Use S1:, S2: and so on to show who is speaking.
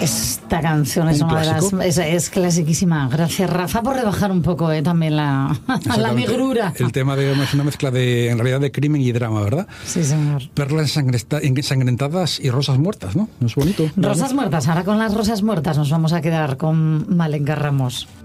S1: Esta canción es una
S2: clásico.
S1: de las... Es clasiquísima. Gracias, Rafa, por rebajar un poco también la negrura.
S2: El tema es una mezcla en realidad de crimen y drama, ¿verdad?
S1: Sí, señor.
S2: Perlas ensangrentadas y rosas muertas, ¿no? ¿No es bonito?
S1: Rosas muertas. Ahora con las rosas muertas nos vamos a quedar con Malenka Ramos.